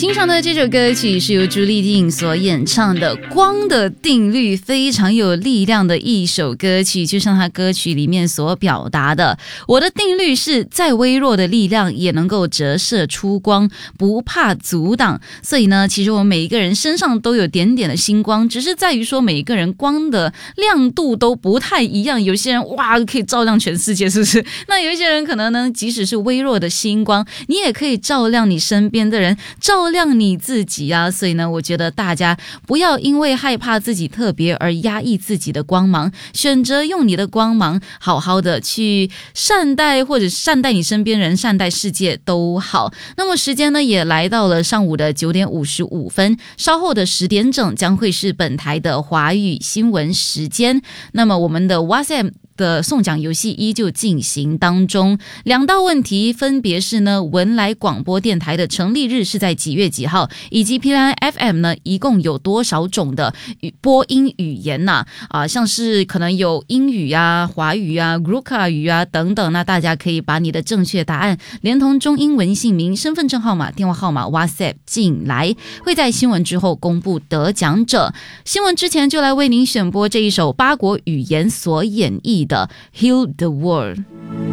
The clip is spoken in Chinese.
欣赏的这首歌曲是由朱丽静所演唱的《光的定律》，非常有力量的一首歌曲，就像她歌曲里面所表达的，我的定律是再微弱的力量也能够折射出光，不怕阻挡。所以呢，其实我们每一个人身上都有点点的星光，只是在于说每一个人光的亮度都不太一样，有些人哇可以照亮全世界，是不是？那有一些人可能呢，即使是微弱的星光，你也可以照亮你身边的人，照亮你自己啊。所以呢，我觉得大家不要因为害怕自己特别而压抑自己的光芒，选择用你的光芒好好的去善待，或者善待你身边人，善待世界都好。那么时间呢也来到了上午的9点55分，稍后的10点整将会是本台的华语新闻时间。那么我们的 WhatsApp的送奖游戏依旧进行当中，两道问题分别是呢，文莱广播电台的成立日是在几月几号，以及 PLN FM 呢一共有多少种的播音语言呐？像是可能有英语啊、华语啊、Gurkha 语啊等等，那大家可以把你的正确答案连同中英文姓名、身份证号码、电话号码 WhatsApp 进来，会在新闻之后公布得奖者。新闻之前就来为您选播这一首八国语言所演绎的 Heal the World。